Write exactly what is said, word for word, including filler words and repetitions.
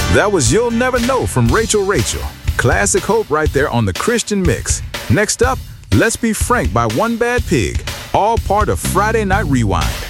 That was You'll Never Know from Rachel Rachel. Classic hope right there on the Christian Mix. Next up, Let's Be Frank by One Bad Pig. All part of Friday Night Rewind.